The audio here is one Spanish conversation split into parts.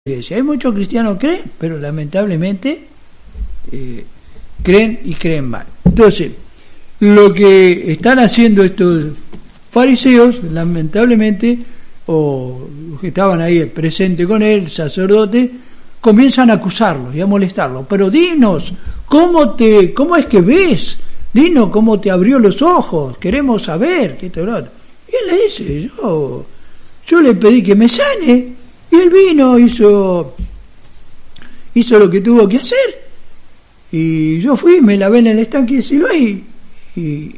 iglesia. Hay muchos cristianos que creen, pero lamentablemente creen y creen mal. Entonces, lo que están haciendo estos fariseos, lamentablemente, o los que estaban ahí presentes con él, sacerdote, comienzan a acusarlo y a molestarlo. Pero dinos, ¿cómo es que ves? Dinos cómo te abrió los ojos, queremos saber. Y él le dice, yo le pedí que me sane, y él vino, hizo lo que tuvo que hacer, y yo fui, me lavé en el estanque de Siloé, y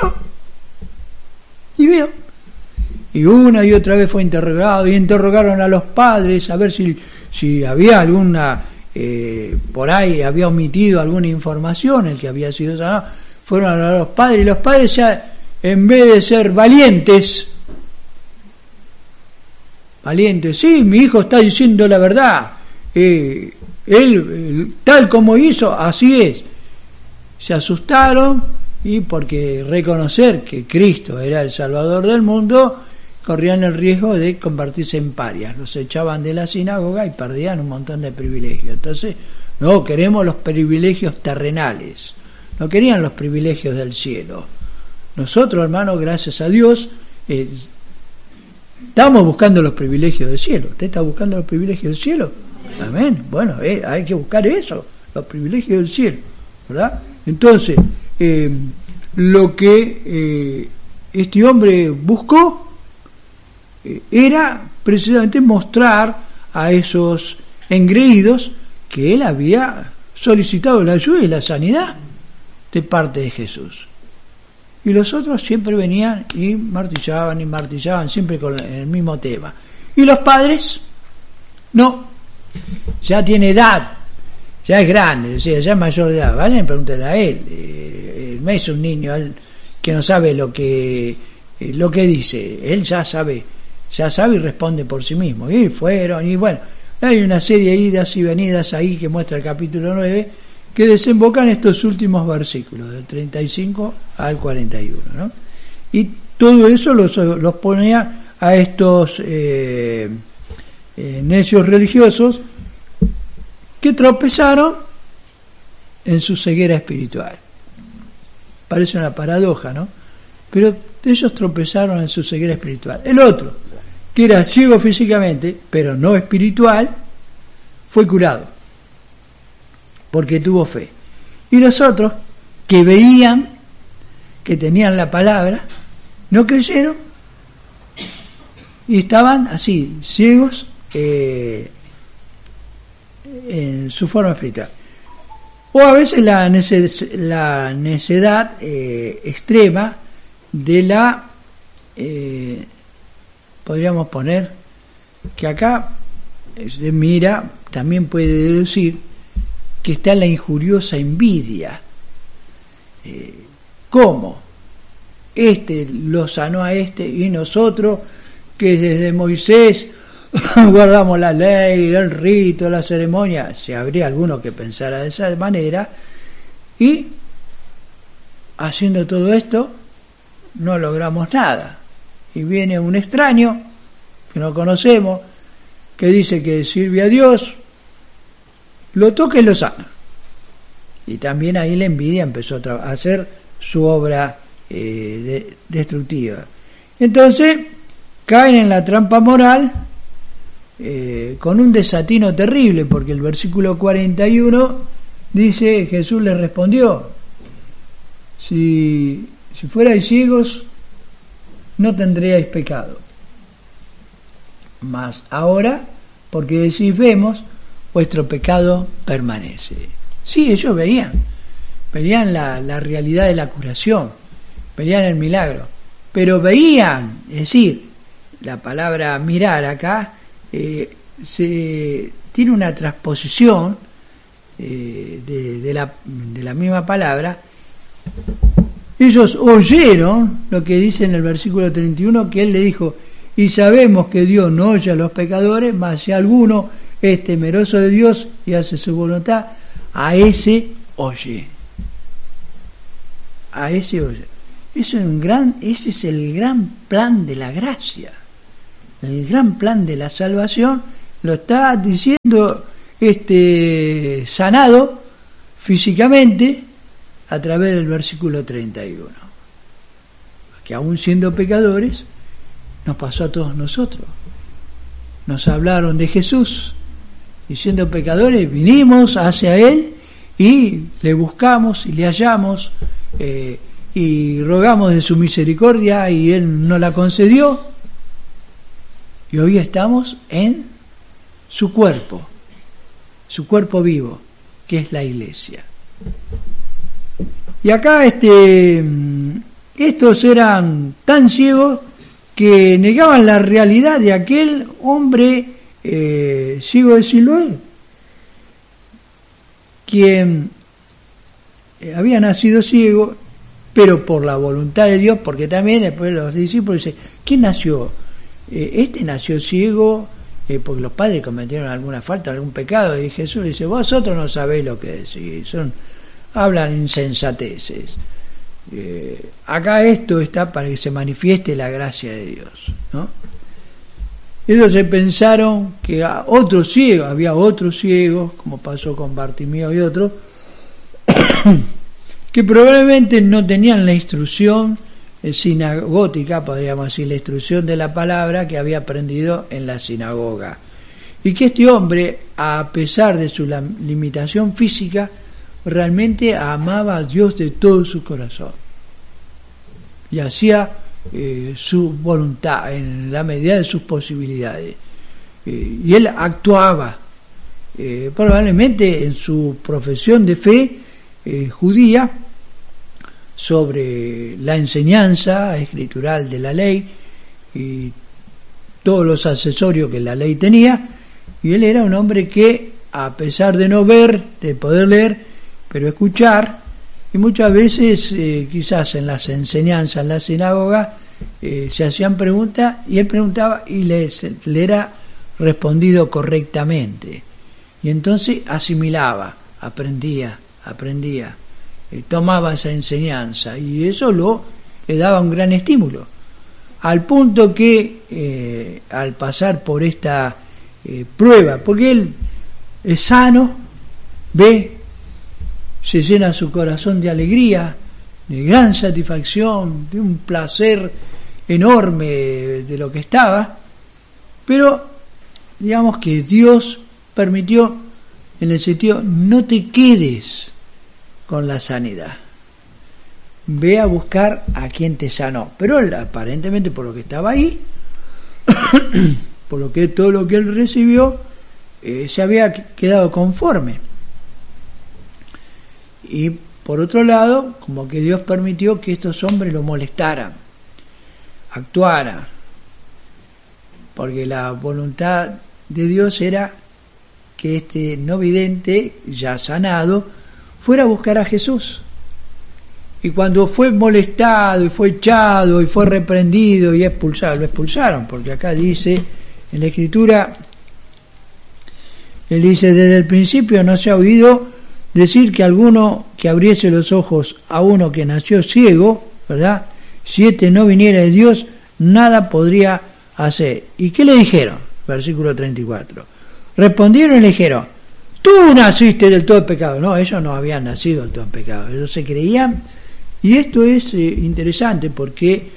veo. Y una y otra vez fue interrogado, y interrogaron a los padres a ver si había alguna, por ahí había omitido alguna información, el que había sido sanado. Fueron a los padres, y los padres ya, en vez de ser valientes, sí, mi hijo está diciendo la verdad, él tal como hizo, así es. Se asustaron, y porque reconocer que Cristo era el Salvador del mundo, corrían el riesgo de convertirse en parias, los echaban de la sinagoga y perdían un montón de privilegios. Entonces, no queremos los privilegios terrenales, no querían los privilegios del cielo. Nosotros, hermanos, gracias a Dios, estamos buscando los privilegios del cielo. ¿Usted está buscando los privilegios del cielo? Amén. Bueno, hay que buscar eso, los privilegios del cielo, ¿verdad? Entonces, lo que este hombre buscó era precisamente mostrar a esos engreídos que él había solicitado la ayuda y la sanidad de parte de Jesús. Y los otros siempre venían y martillaban, siempre con el mismo tema. Y los padres, no, ya tiene edad, ya es grande, o sea, ya es mayor de edad. Vayan y pregúntenle a él. No es un niño él, que no sabe lo que dice. Él ya sabe y responde por sí mismo. Y fueron, y bueno, hay una serie de idas y venidas ahí que muestra el capítulo 9, que desembocan estos últimos versículos, del 35 al 41, ¿no? Y todo eso los ponía a estos necios religiosos que tropezaron en su ceguera espiritual. Parece una paradoja, ¿no? Pero ellos tropezaron en su ceguera espiritual. El otro, que era ciego físicamente, pero no espiritual, fue curado, porque tuvo fe. Y los otros, que veían, que tenían la palabra, no creyeron y estaban así, ciegos en su forma espiritual. O a veces la necedad extrema de la, podríamos poner, que acá se mira, también puede deducir que está la injuriosa envidia. ¿Cómo? Lo sanó a y nosotros, que desde Moisés guardamos la ley, el rito, la ceremonia, si habría alguno que pensara de esa manera, y haciendo todo esto no logramos nada. Y viene un extraño que no conocemos, que dice que sirve a Dios, lo toca y lo sana. Y también ahí la envidia empezó a hacer su obra destructiva. Entonces caen en la trampa moral con un desatino terrible, porque el versículo 41 dice, Jesús les respondió, si fuerais ciegos no tendríais pecado, mas ahora, porque decís vemos, vuestro pecado permanece. Sí, ellos veían la realidad de la curación, veían el milagro, pero veían, es decir, la palabra mirar acá tiene una transposición de la misma palabra. Ellos oyeron lo que dice en el versículo 31, que él le dijo, y sabemos que Dios no oye a los pecadores, mas si alguno es temeroso de Dios y hace su voluntad, a ese oye. Ese es el gran plan de la gracia, el gran plan de la salvación, lo está diciendo sanado físicamente a través del versículo 31. Que aún siendo pecadores, nos pasó a todos nosotros. Nos hablaron de Jesús y siendo pecadores vinimos hacia Él y le buscamos y le hallamos y rogamos de su misericordia y Él nos la concedió y hoy estamos en su cuerpo vivo, que es la iglesia. Y acá estos eran tan ciegos que negaban la realidad de aquel hombre ciego de Siloé, quien había nacido ciego, pero por la voluntad de Dios, porque también después los discípulos dicen, ¿quién nació? Nació ciego porque los padres cometieron alguna falta, algún pecado, y Jesús dice, vosotros no sabéis lo que decís, hablan insensateces. Acá esto está para que se manifieste la gracia de Dios, ¿no? Ellos se pensaron que había otros ciegos, como pasó con Bartimeo y otros, que probablemente no tenían la instrucción sinagótica, podríamos decir, la instrucción de la palabra que había aprendido en la sinagoga. Y que este hombre, a pesar de su limitación física, realmente amaba a Dios de todo su corazón. Y hacía su voluntad en la medida de sus posibilidades. Y él actuaba, probablemente en su profesión de fe judía, sobre la enseñanza escritural de la ley y todos los accesorios que la ley tenía, y él era un hombre que, a pesar de no ver, de poder leer, pero escuchar, y muchas veces quizás en las enseñanzas en la sinagoga se hacían preguntas y él preguntaba y le era respondido correctamente, y entonces asimilaba, aprendía, tomaba esa enseñanza y eso le daba un gran estímulo, al punto que al pasar por esta prueba, porque él es sano, ve, se llena su corazón de alegría, de gran satisfacción, de un placer enorme de lo que estaba, pero digamos que Dios permitió, en el sentido, no te quedes con la sanidad, ve a buscar a quien te sanó. Pero él, aparentemente, por lo que estaba ahí, por lo que todo lo que él recibió, se había quedado conforme. Y por otro lado, como que Dios permitió que estos hombres lo molestaran, actuaran, porque la voluntad de Dios era que este no vidente, ya sanado, fuera a buscar a Jesús. Y cuando fue molestado y fue echado y fue reprendido y expulsado, lo expulsaron, porque acá dice en la Escritura, él dice, desde el principio no se ha oído decir que alguno que abriese los ojos a uno que nació ciego, ¿verdad? Si este no viniera de Dios, nada podría hacer. ¿Y qué le dijeron? Versículo 34. Respondieron y le dijeron, tú naciste del todo en pecado. No, ellos no habían nacido del todo en pecado, ellos se creían. Y esto es interesante porque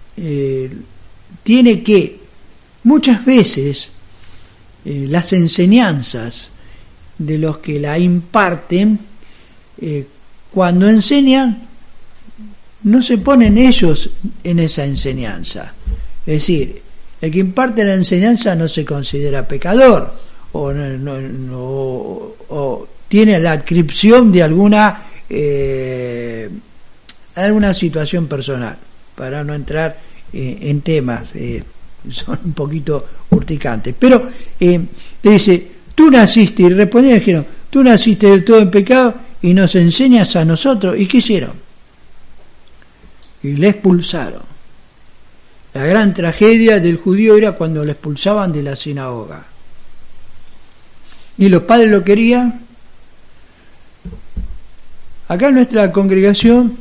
tiene que muchas veces las enseñanzas de los que la imparten, cuando enseñan, no se ponen ellos en esa enseñanza. Es decir, el que imparte la enseñanza no se considera pecador o tiene la adscripción de alguna situación personal, para no entrar en temas son un poquito urticantes, pero le dice, tú naciste, y respondieron y dijeron, tú naciste del todo en pecado y nos enseñas a nosotros. ¿Y qué hicieron? Y le expulsaron. La gran tragedia del judío era cuando le expulsaban de la sinagoga. Ni los padres lo querían. Acá en nuestra congregación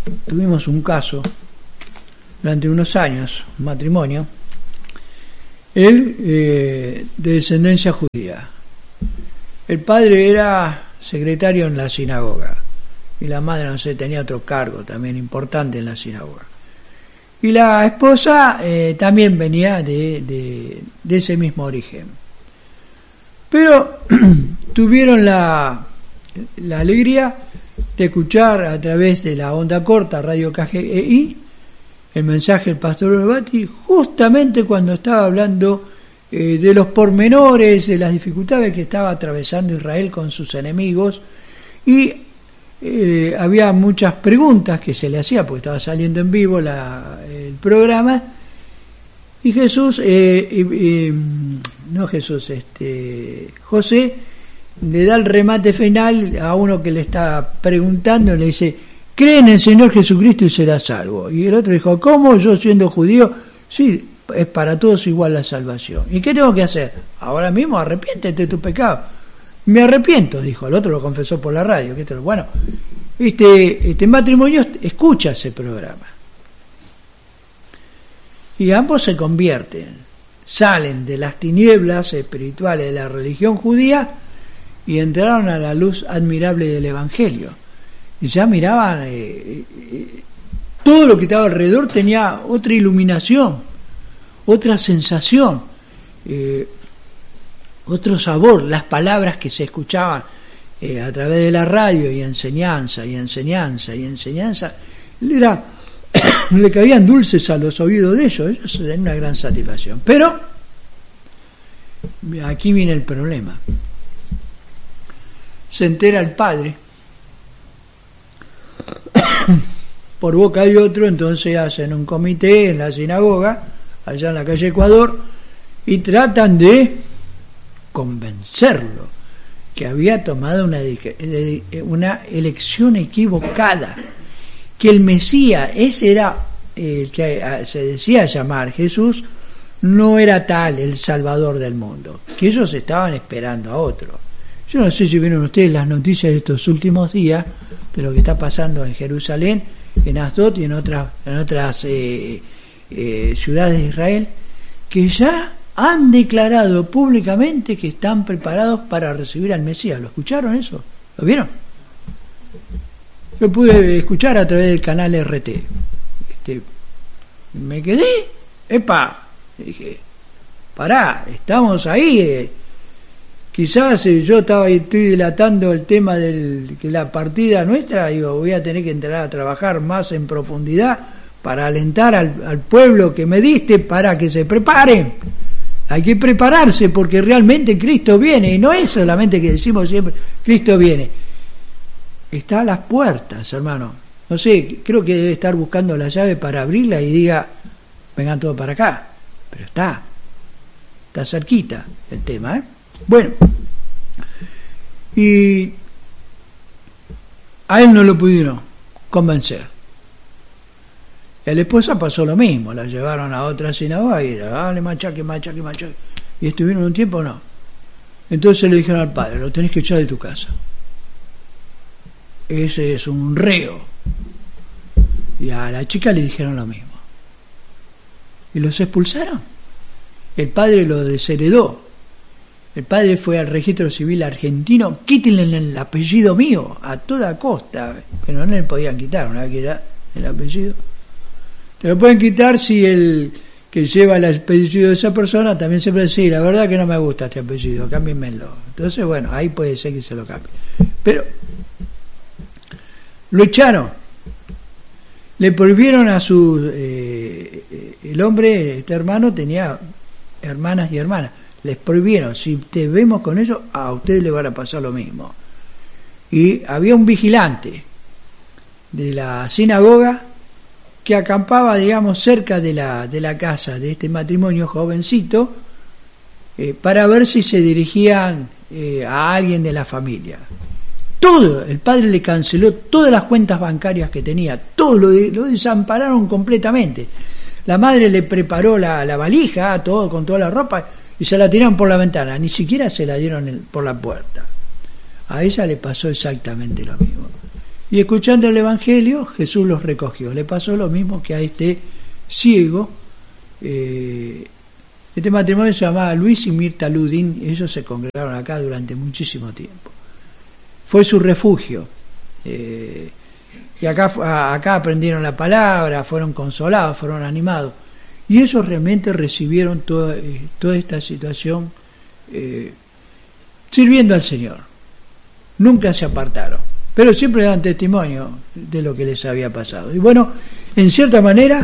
tuvimos un caso durante unos años, un matrimonio, él de descendencia judía. El padre era secretario en la sinagoga y la madre, no sé, tenía otro cargo también importante en la sinagoga. Y la esposa también venía de ese mismo origen. Pero tuvieron la alegría de escuchar a través de la onda corta, Radio KGI, el mensaje del pastor Orbati, justamente cuando estaba hablando de los pormenores, de las dificultades que estaba atravesando Israel con sus enemigos, y había muchas preguntas que se le hacía porque estaba saliendo en vivo el programa, y José le da el remate final a uno que le está preguntando, le dice: cree en el Señor Jesucristo y serás salvo. Y el otro dijo: ¿cómo? Yo siendo judío, sí, es para todos igual la salvación. ¿Y qué tengo que hacer? Ahora mismo arrepiéntete de tu pecado. Me arrepiento, dijo. El otro lo confesó por la radio. Bueno, este matrimonio escucha ese programa. Y ambos se convierten, salen de las tinieblas espirituales de la religión judía y entraron a la luz admirable del Evangelio. Y ya miraban, todo lo que estaba alrededor tenía otra iluminación, otra sensación, otro sabor. Las palabras que se escuchaban a través de la radio, y enseñanza, le caían dulces a los oídos de ellos. Ellos tenían una gran satisfacción. Pero aquí viene el problema. Se entera el padre por boca de otro, entonces hacen un comité en la sinagoga, allá en la calle Ecuador, y tratan de convencerlo que había tomado una elección equivocada, que el Mesías, ese era el que se decía llamar Jesús, no era tal el Salvador del mundo, que ellos estaban esperando a otro. Yo no sé si vieron ustedes las noticias de estos últimos días de lo que está pasando en Jerusalén, en Asdod y en otras ciudades de Israel, que ya han declarado públicamente que están preparados para recibir al Mesías. ¿Lo escucharon eso? ¿Lo vieron? Yo pude escuchar a través del canal RT. Me quedé, dije, pará, estamos ahí. Quizás yo estoy dilatando el tema que la partida nuestra, voy a tener que entrar a trabajar más en profundidad para alentar al pueblo que me diste para que se preparen. Hay que prepararse porque realmente Cristo viene, y no es solamente que decimos siempre Cristo viene. Está a las puertas, hermano. No sé, creo que debe estar buscando la llave para abrirla y diga: vengan todos para acá. Pero está cerquita el tema, ¿eh? Bueno, y a él no lo pudieron convencer. A la esposa pasó lo mismo, la llevaron a otra sinagoga y dale machaque. Y estuvieron un tiempo, no. Entonces le dijeron al padre: lo tenés que echar de tu casa. Ese es un reo. Y a la chica le dijeron lo mismo. Y los expulsaron. El padre lo desheredó. El padre fue al registro civil argentino: quítenle el apellido mío a toda costa. Pero no le podían quitar, una vez que ya el apellido. Te lo pueden quitar si el que lleva el apellido de esa persona también se puede decir: la verdad que no me gusta este apellido, cámbienmelo. Entonces, bueno, ahí puede ser que se lo cambie. Pero lo echaron. Le prohibieron a el hombre, este hermano, tenía hermanas y hermanas. Les prohibieron: si te vemos con ellos, a ustedes les van a pasar lo mismo. Y había un vigilante de la sinagoga que acampaba, digamos, cerca de la casa de este matrimonio jovencito, para ver si se dirigían a alguien de la familia. Todo, el padre le canceló todas las cuentas bancarias que tenía, todo lo desampararon completamente. La madre le preparó la valija, todo con toda la ropa, y se la tiraron por la ventana, ni siquiera se la dieron por la puerta. A ella le pasó exactamente lo mismo. Y escuchando el Evangelio, Jesús los recogió. Le pasó lo mismo que a este ciego, Este matrimonio se llamaba Luis y Mirta Ludin, y ellos se congregaron acá durante muchísimo tiempo. Fue su refugio. Y acá aprendieron la palabra, fueron consolados, fueron animados. Y ellos realmente recibieron toda esta situación sirviendo al Señor. Nunca se apartaron, pero siempre daban testimonio de lo que les había pasado. Y bueno, en cierta manera,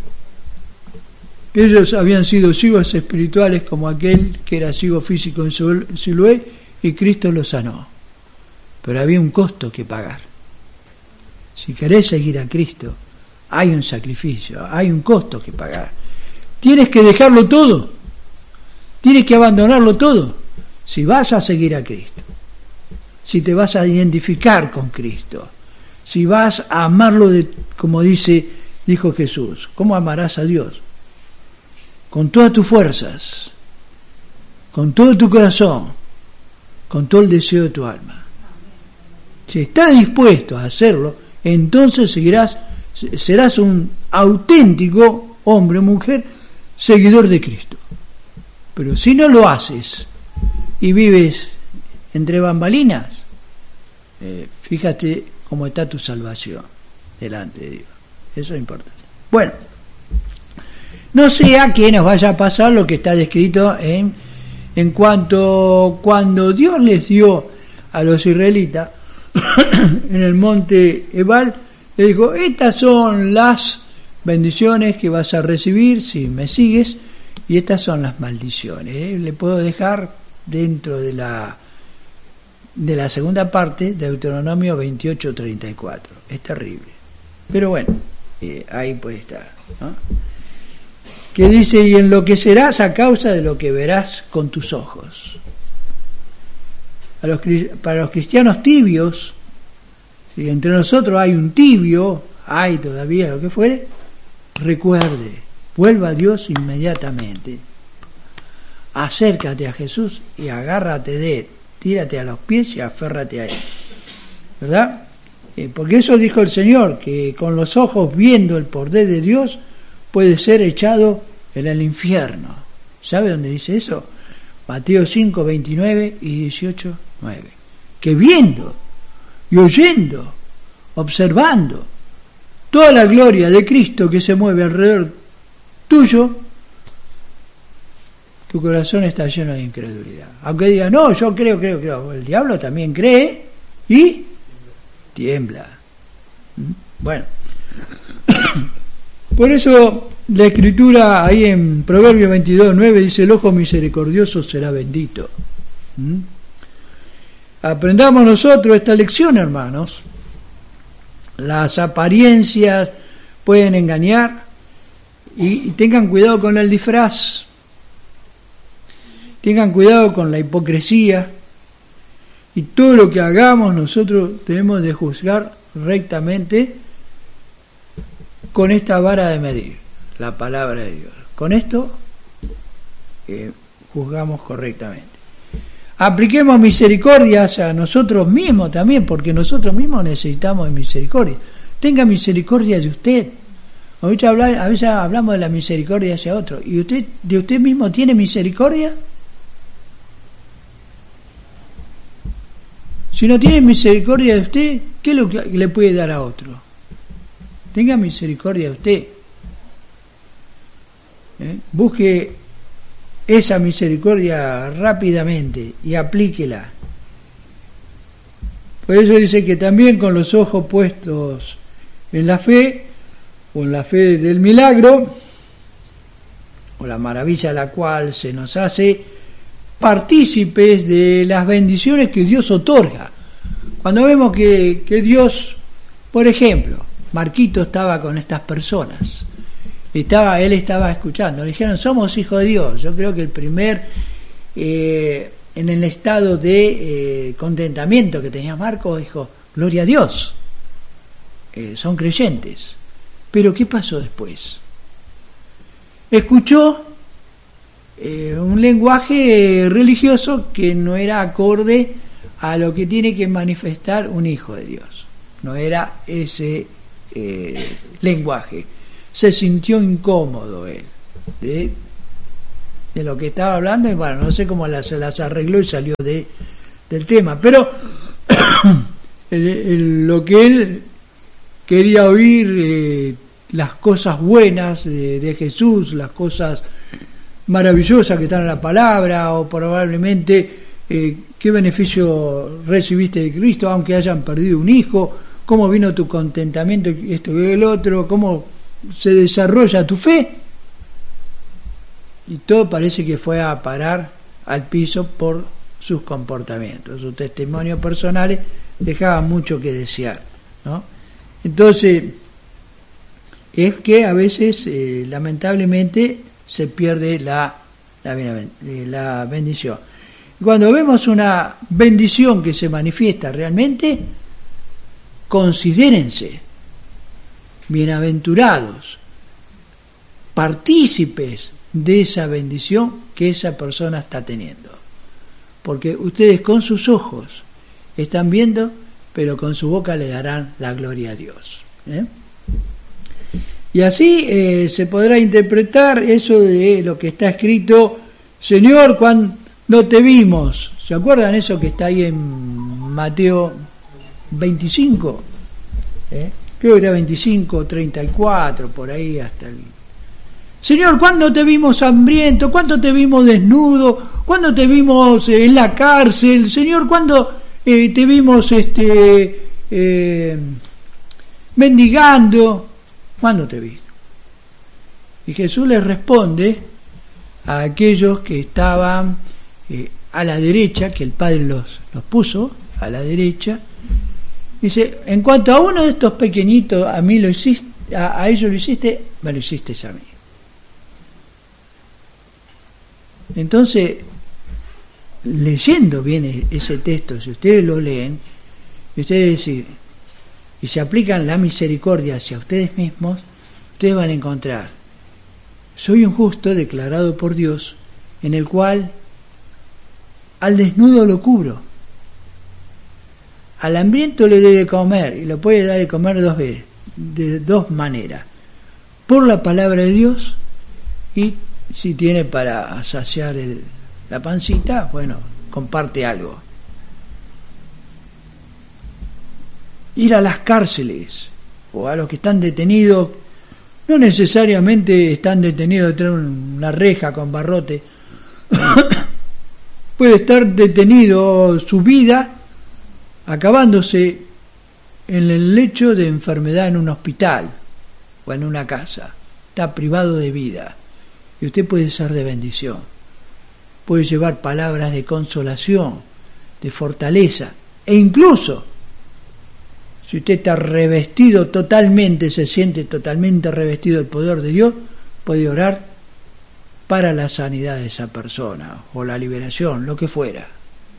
ellos habían sido ciegos espirituales como aquel que era ciego físico en Siloé, y Cristo los sanó. Pero había un costo que pagar. Si querés seguir a Cristo, hay un sacrificio, hay un costo que pagar. Tienes que dejarlo todo, tienes que abandonarlo todo, si vas a seguir a Cristo, si te vas a identificar con Cristo, si vas a amarlo como dijo Jesús. ¿Cómo amarás a Dios? Con todas tus fuerzas, con todo tu corazón, con todo el deseo de tu alma. Si estás dispuesto a hacerlo, entonces serás un auténtico hombre o mujer seguidor de Cristo. Pero si no lo haces y vives entre bambalinas, fíjate cómo está tu salvación delante de Dios. Eso es importante. Bueno, no sea que nos vaya a pasar lo que está descrito en cuanto cuando Dios les dio a los israelitas en el monte Ebal, le dijo: estas son las bendiciones que vas a recibir si me sigues, y estas son las maldiciones. Le puedo dejar dentro de la segunda parte de Deuteronomio 28:34. Es terrible, pero bueno, ahí puede estar, ¿no? Que dice: y enloquecerás a causa de lo que verás con tus ojos. Para los cristianos tibios, si entre nosotros hay un tibio, hay todavía lo que fuere, recuerde, vuelva a Dios inmediatamente, acércate a Jesús y agárrate de Él, tírate a los pies y aférrate a Él, ¿verdad? Porque eso dijo el Señor, que con los ojos viendo el poder de Dios puede ser echado en el infierno. ¿Sabe dónde dice eso? Mateo 5, 29 y 18, 9. Que viendo y oyendo, observando toda la gloria de Cristo que se mueve alrededor tuyo, tu corazón está lleno de incredulidad. Aunque diga: no, yo creo. El diablo también cree y tiembla. Bueno, por eso la Escritura ahí en Proverbios 22, 9 dice: el ojo misericordioso será bendito. Aprendamos nosotros esta lección, hermanos. Las apariencias pueden engañar, y tengan cuidado con el disfraz, tengan cuidado con la hipocresía, y todo lo que hagamos nosotros debemos de juzgar rectamente con esta vara de medir, la palabra de Dios. Con esto juzgamos correctamente. Apliquemos misericordia a nosotros mismos también, porque nosotros mismos necesitamos misericordia. Tenga misericordia de usted. A veces hablamos de la misericordia hacia otro. ¿Y usted de usted mismo tiene misericordia? Si no tiene misericordia de usted, ¿qué es lo que le puede dar a otro? Tenga misericordia de usted. Busque esa misericordia rápidamente y aplíquela. Por eso dice que también con los ojos puestos en la fe, o en la fe del milagro, o la maravilla a la cual se nos hace partícipes de las bendiciones que Dios otorga. Cuando vemos que Dios, por ejemplo, Marquito estaba con estas personas, él estaba escuchando, le dijeron: somos hijos de Dios. Yo creo que el primer en el estado de contentamiento que tenía Marco, dijo: gloria a Dios, son creyentes. Pero ¿qué pasó después? Escuchó un lenguaje religioso que no era acorde a lo que tiene que manifestar un hijo de Dios. No era ese lenguaje. Se sintió incómodo él de de lo que estaba hablando, y bueno, no sé cómo se las arregló y salió del tema, pero lo que él quería oír, las cosas buenas de Jesús, las cosas maravillosas que están en la palabra, o probablemente qué beneficio recibiste de Cristo aunque hayan perdido un hijo, cómo vino tu contentamiento, esto y el otro, cómo se desarrolla tu fe, y todo parece que fue a parar al piso por sus comportamientos. Sus testimonios personales dejaban mucho que desear, ¿no? Entonces es que a veces lamentablemente se pierde la bendición. Cuando vemos una bendición que se manifiesta realmente, considérense bienaventurados, partícipes de esa bendición que esa persona está teniendo, porque ustedes con sus ojos están viendo, pero con su boca le darán la gloria a Dios, Y así se podrá interpretar eso de lo que está escrito: Señor, cuando te vimos. ¿Se acuerdan eso que está ahí en Mateo 25? Creo que era 25, 34, por ahí hasta el... Señor, ¿cuándo te vimos hambriento? ¿Cuándo te vimos desnudo? ¿Cuándo te vimos en la cárcel? Señor, ¿cuándo te vimos mendigando? ¿Cuándo te vi? Y Jesús les responde a aquellos que estaban a la derecha, que el Padre los puso a la derecha. Dice: en cuanto a uno de estos pequeñitos, a mí lo hiciste, a ellos lo hiciste, me lo hiciste a mí. Entonces, leyendo bien ese texto, si ustedes lo leen, y ustedes y se aplican la misericordia hacia ustedes mismos, ustedes van a encontrar: soy un justo declarado por Dios, en el cual al desnudo lo cubro, al hambriento le doy de comer, y lo puede dar de comer dos veces, de dos maneras: por la palabra de Dios, y si tiene para saciar la pancita, bueno, comparte algo. Ir a las cárceles, o a los que están detenidos, no necesariamente están detenidos detrás de una reja con barrote, puede estar detenido su vida acabándose en el lecho de enfermedad en un hospital o en una casa, está privado de vida, y usted puede ser de bendición, puede llevar palabras de consolación, de fortaleza, e incluso si usted está revestido totalmente, se siente totalmente revestido del poder de Dios, puede orar para la sanidad de esa persona, o la liberación, lo que fuera.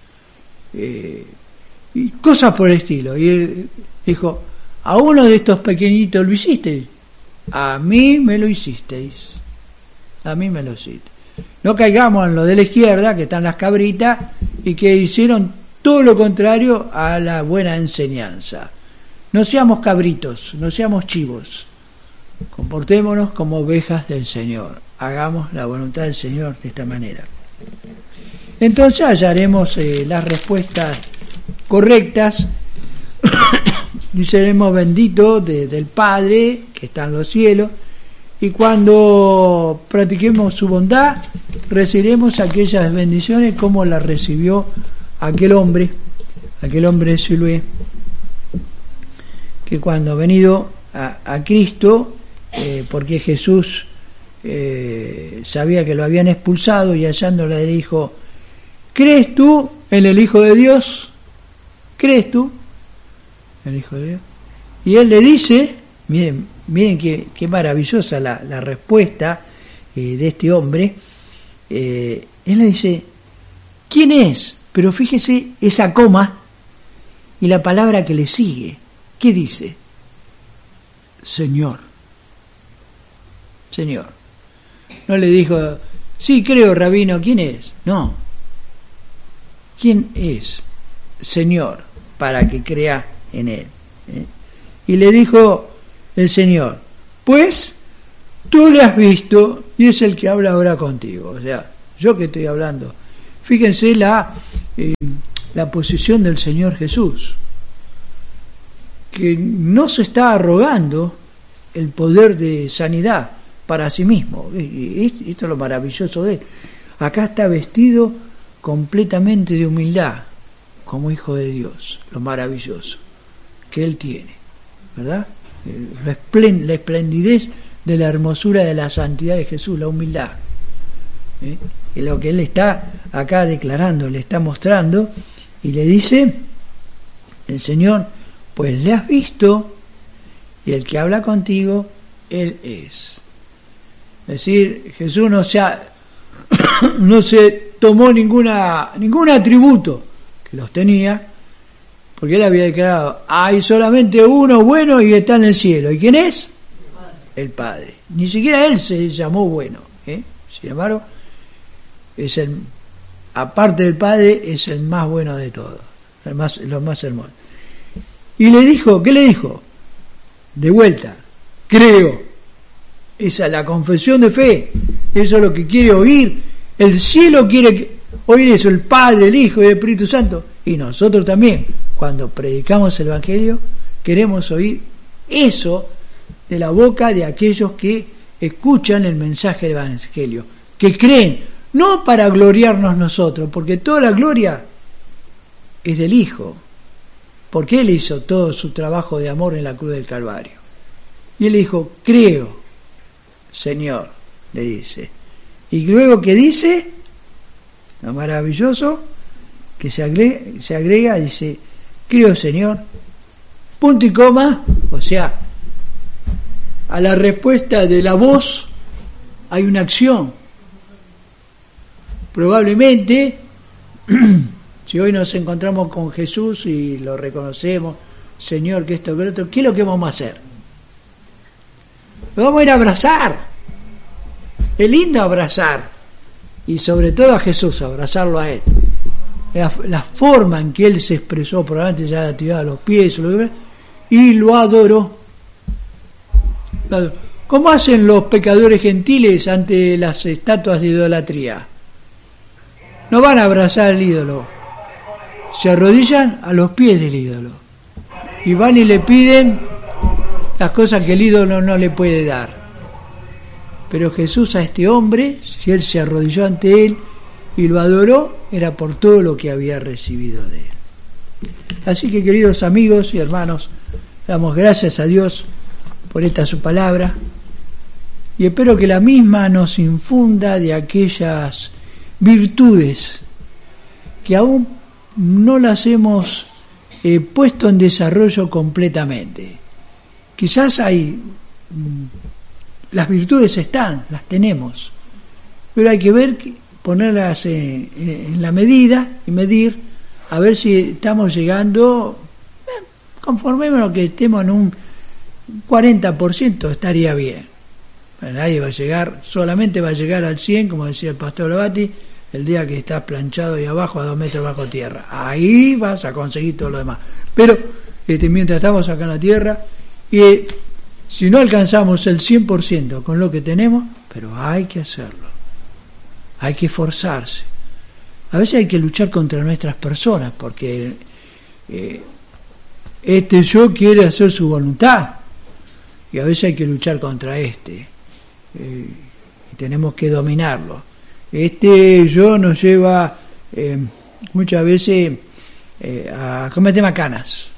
Y cosas por el estilo. Y él dijo: a uno de estos pequeñitos lo hicisteis, a mí me lo hicisteis. A mí me lo hiciste. No caigamos en lo de la izquierda, que están las cabritas, y que hicieron todo lo contrario a la buena enseñanza. No seamos cabritos, no seamos chivos. Comportémonos como ovejas del Señor. Hagamos la voluntad del Señor de esta manera. Entonces hallaremos las respuestas correctas y seremos benditos del Padre que está en los cielos, y cuando practiquemos su bondad recibiremos aquellas bendiciones como las recibió aquel hombre de Siloé, que cuando ha venido a Cristo, porque Jesús sabía que lo habían expulsado, y hallándole le dijo: ¿crees tú en el Hijo de Dios? ¿Crees tú en el Hijo de Dios? Y él le dice, miren qué maravillosa la respuesta de este hombre. Él le dice: ¿quién es? Pero fíjese esa coma y la palabra que le sigue. ¿Qué dice? Señor. Señor. No le dijo: sí, creo, rabino, ¿quién es? No. ¿Quién es? Señor, para que crea en él. Y le dijo el Señor: pues tú le has visto y es el que habla ahora contigo. O sea, yo que estoy hablando. Fíjense la posición del Señor Jesús, que no se está arrogando el poder de sanidad para sí mismo. Y esto es lo maravilloso de él. Acá está vestido completamente de humildad, como hijo de Dios, lo maravilloso que él tiene, ¿verdad? La esplendidez de la hermosura de la santidad de Jesús, la humildad. Y lo que él está acá declarando, le está mostrando, y le dice el Señor, pues le has visto, y el que habla contigo, él es. Es decir, Jesús no se tomó ningún atributo, que los tenía, porque él había declarado, hay solamente uno bueno y está en el cielo. ¿Y quién es? El Padre. Ni siquiera él se llamó bueno, se llamaron, aparte del Padre, es el más bueno de todos, los más hermosos. Y le dijo, ¿qué le dijo? De vuelta, creo. Esa es la confesión de fe, eso es lo que quiere oír. El cielo quiere oír eso, el Padre, el Hijo y el Espíritu Santo. Y nosotros también, cuando predicamos el Evangelio, queremos oír eso de la boca de aquellos que escuchan el mensaje del Evangelio, que creen, no para gloriarnos nosotros, porque toda la gloria es del Hijo, porque Él hizo todo su trabajo de amor en la cruz del Calvario. Y Él dijo, creo, Señor, le dice. Y luego que dice, lo maravilloso, que se agrega, dice, creo, Señor, punto y coma, o sea, a la respuesta de la voz hay una acción. Probablemente, si hoy nos encontramos con Jesús y lo reconocemos, Señor, que esto, que lo otro, ¿qué es lo que vamos a hacer? Lo vamos a ir a abrazar. Es lindo abrazar, y sobre todo a Jesús, abrazarlo a Él. La forma en que Él se expresó, probablemente ya tiraba los pies, y lo adoró. ¿Cómo hacen los pecadores gentiles ante las estatuas de idolatría? No van a abrazar al ídolo, se arrodillan a los pies del ídolo y van y le piden las cosas que el ídolo no le puede dar. Pero Jesús a este hombre, si él se arrodilló ante él y lo adoró, era por todo lo que había recibido de él. Así que, queridos amigos y hermanos, damos gracias a Dios por esta su palabra, y espero que la misma nos infunda de aquellas virtudes que aún no las hemos puesto en desarrollo completamente. Quizás las virtudes están, las tenemos, pero hay que ver, ponerlas en la medida y medir, a ver si estamos llegando, conformémonos que estemos en un 40%, estaría bien. Nadie va a llegar, solamente va a llegar al 100, como decía el pastor Lobati, el día que estás planchado ahí abajo, a 2 metros bajo tierra. Ahí vas a conseguir todo lo demás. Pero mientras estamos acá en la tierra, y si no alcanzamos el 100% con lo que tenemos, pero hay que hacerlo, hay que esforzarse. A veces hay que luchar contra nuestras personas, porque yo quiere hacer su voluntad, y a veces hay que luchar contra y tenemos que dominarlo. Yo nos lleva muchas veces a cometer macanas,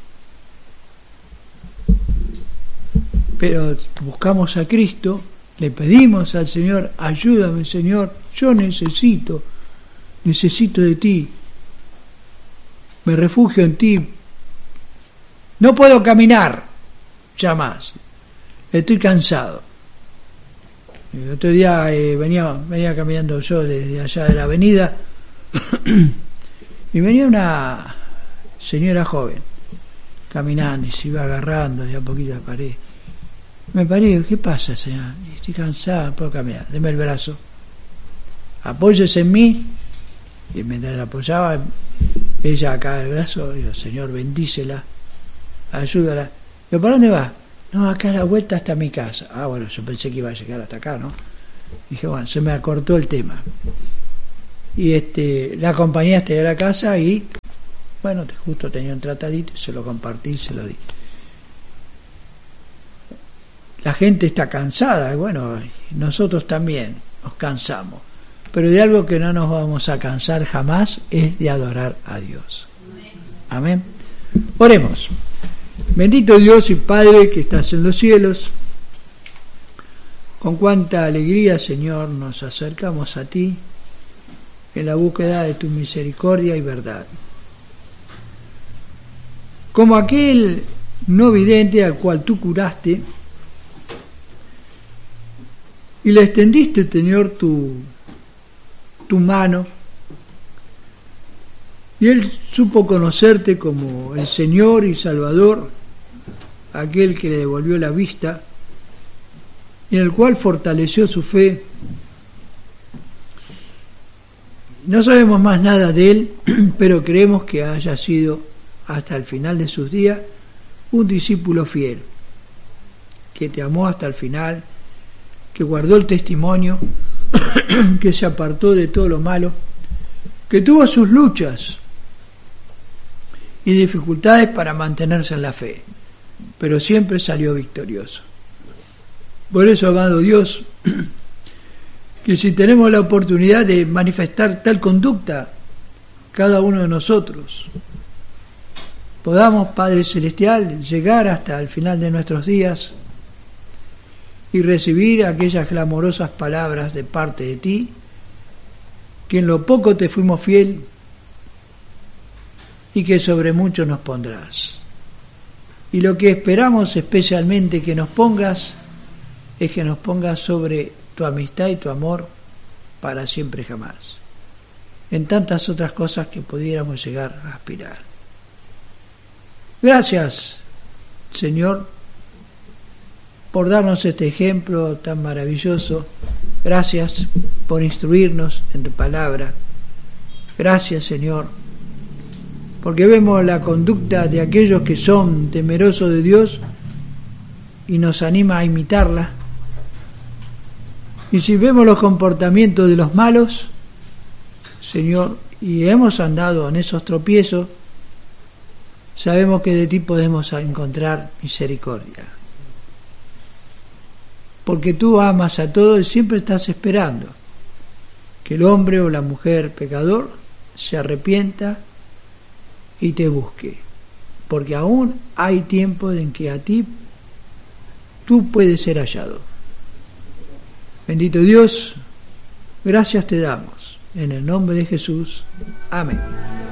pero buscamos a Cristo, le pedimos al Señor, ayúdame, Señor, yo necesito de ti, me refugio en ti, no puedo caminar ya más, estoy cansado. El otro día venía caminando yo desde allá de la avenida y venía una señora joven caminando y se iba agarrando de a poquito la pared. Me paré, ¿qué pasa, señora? Estoy cansada, no puedo caminar, deme el brazo, apóyese en mí. Y mientras la apoyaba ella acá el brazo, digo, Señor, bendícela, ayúdala. Digo, ¿para dónde va? No, acá a la vuelta hasta mi casa. Bueno, yo pensé que iba a llegar hasta acá, ¿no? Dije, bueno, se me acortó el tema. y la acompañaste a la casa y, bueno, justo tenía un tratadito y se lo compartí, se lo di. La gente está cansada, y bueno, nosotros también nos cansamos, pero de algo que no nos vamos a cansar jamás es de adorar a Dios. Amén. Oremos. Bendito Dios y Padre que estás en los cielos, con cuánta alegría, Señor, nos acercamos a ti en la búsqueda de tu misericordia y verdad. Como aquel no vidente al cual tú curaste y le extendiste, Señor, tu mano, y él supo conocerte como el Señor y Salvador, aquel que le devolvió la vista, y en el cual fortaleció su fe. No sabemos más nada de él, pero creemos que haya sido hasta el final de sus días un discípulo fiel, que te amó hasta el final, que guardó el testimonio, que se apartó de todo lo malo, que tuvo sus luchas y dificultades para mantenerse en la fe, pero siempre salió victorioso. Por eso, amado Dios, que si tenemos la oportunidad de manifestar tal conducta, cada uno de nosotros, podamos, Padre Celestial, llegar hasta el final de nuestros días y recibir aquellas clamorosas palabras de parte de ti, que en lo poco te fuimos fiel y que sobre mucho nos pondrás. Y lo que esperamos especialmente que nos pongas es que nos pongas sobre tu amistad y tu amor para siempre jamás, en tantas otras cosas que pudiéramos llegar a aspirar. Gracias, Señor, por darnos este ejemplo tan maravilloso. Gracias por instruirnos en tu palabra. Gracias, Señor, porque vemos la conducta de aquellos que son temerosos de Dios y nos anima a imitarla. Y si vemos los comportamientos de los malos, Señor, y hemos andado en esos tropiezos, sabemos que de ti podemos encontrar misericordia. Porque tú amas a todos y siempre estás esperando que el hombre o la mujer pecador se arrepienta y te busque. Porque aún hay tiempo en que a ti tú puedes ser hallado. Bendito Dios, gracias te damos. En el nombre de Jesús. Amén.